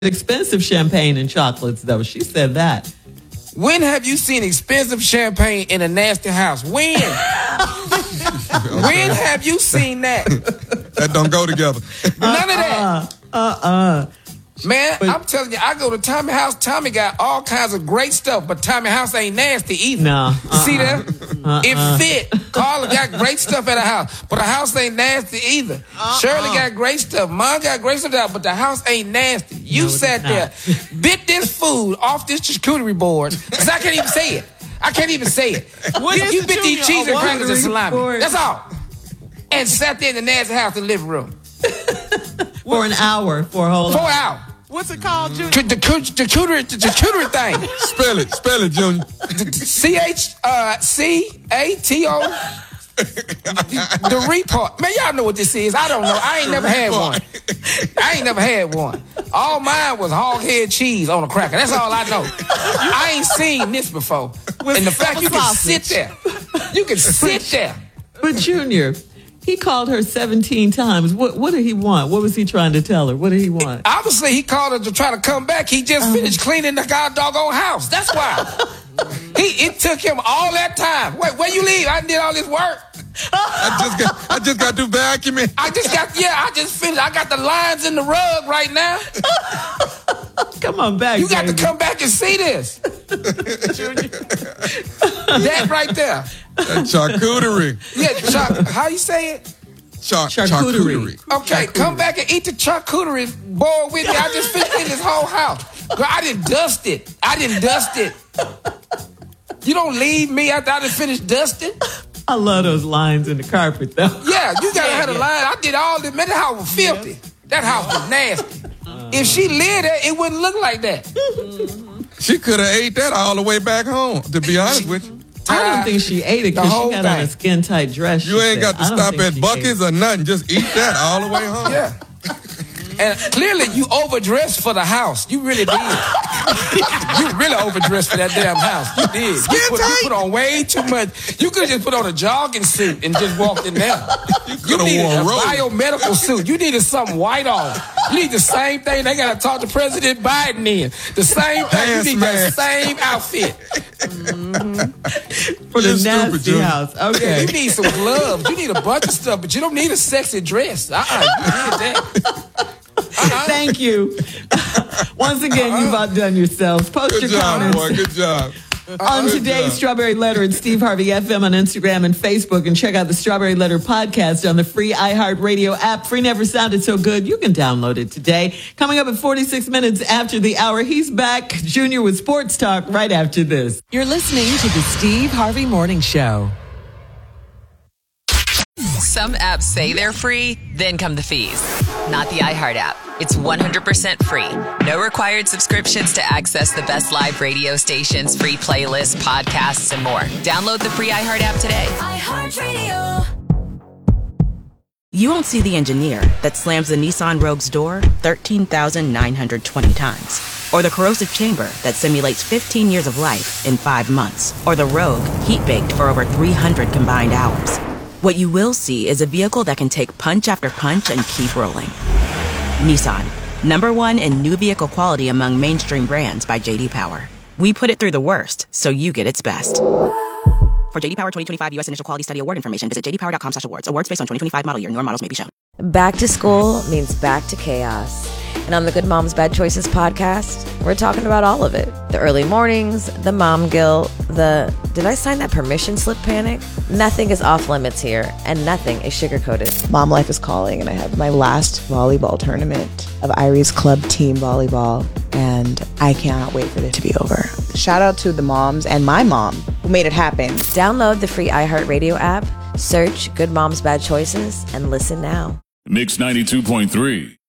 expensive champagne and chocolates, though. She said that. When have you seen expensive champagne in a nasty house? When? When have you seen that? That don't go together. None of that. Man, I'm telling you, I go to Tommy house. Tommy got all kinds of great stuff, but Tommy house ain't nasty either. No. See that? It fit. Carla got great stuff at her house, but the house ain't nasty either. Shirley got great stuff. Mom got great stuff, but the house ain't nasty. You sat there, bit this food off this charcuterie board, because I can't even say it. I can't even say it. You bit these cheese and crackers and salami. That's all. And sat there in the nasty house in the living room. For an hour, for a whole 4 hours. What's it called, Junior? The charcuterie thing. Spell it, Junior. CHCATO. The report. Man, y'all know what this is. I don't know. I ain't never had one. All mine was hog head cheese on a cracker. That's all I know. I ain't seen this before. And the fact you can sit there. You can sit there. But Junior, he called her 17 times. What did he want? What was he trying to tell her? What did he want? Obviously, he called her to try to come back. He just finished cleaning the doggone house. That's why. It took him all that time. Wait, where you leave? I did all this work. I just got to vacuuming. I just finished. I got the lines in the rug right now. Come on back. You got to come back and see this. That right there. That charcuterie. Yeah, how you say it? Charcuterie. Okay, come back and eat the charcuterie boy with me. I just finished in this whole house. Girl, I didn't dust it. You don't leave me after I done finished dusting. I love those lines in the carpet, though. Yeah, you gotta have a line. I did all this. Man, that house was filthy. That house was nasty. If she lived there, it wouldn't look like that. She could have ate that all the way back home, to be honest with you. I don't think she ate it because she had on a skin-tight dress. You ain't got to stop at Buc-ee's or nothing. Just eat that all the way home. Yeah. And clearly you overdressed for the house. You really did. You really overdressed for that damn house. You did. You put on way too much. You could have just put on a jogging suit and just walked in there. You needed a biomedical suit. You needed something white on. You need the same thing they got to talk to President Biden in. The same thing. You need the same outfit. For the nasty house. Okay. Yeah, you need some gloves. You need a bunch of stuff, but you don't need a sexy dress. You need that. Thank you. Once again, you've outdone yourselves. Post your comments. Boy. Good job. On today's Strawberry Letter at Steve Harvey FM on Instagram and Facebook, and check out the Strawberry Letter podcast on the free iHeartRadio app. Free never sounded so good. You can download it today. Coming up at 46 minutes after the hour, he's back. Junior with Sports Talk right after this. You're listening to the Steve Harvey Morning Show. Some apps say they're free, then come the fees. Not the iHeart app. It's 100% free. No required subscriptions to access the best live radio stations, free playlists, podcasts, and more. Download the free iHeart app today. iHeartRadio. You won't see the engineer that slams the Nissan Rogue's door 13,920 times. Or the corrosive chamber that simulates 15 years of life in 5 months. Or the Rogue heat-baked for over 300 combined hours. What you will see is a vehicle that can take punch after punch and keep rolling. Nissan, #1 in new vehicle quality among mainstream brands by J.D. Power. We put it through the worst, so you get its best. For J.D. Power 2025 U.S. Initial Quality Study Award information, visit jdpower.com/awards. Awards based on 2025 model year. Newer models may be shown. Back to school means back to chaos. And on the Good Moms Bad Choices podcast, we're talking about all of it. The early mornings, the mom guilt, the did I sign that permission slip panic? Nothing is off limits here, and nothing is sugar-coated. Mom life is calling, and I have my last volleyball tournament of Irie's Club Team Volleyball, and I cannot wait for it to be over. Shout out to the moms and my mom who made it happen. Download the free iHeartRadio app, search Good Moms Bad Choices, and listen now. Mix 92.3.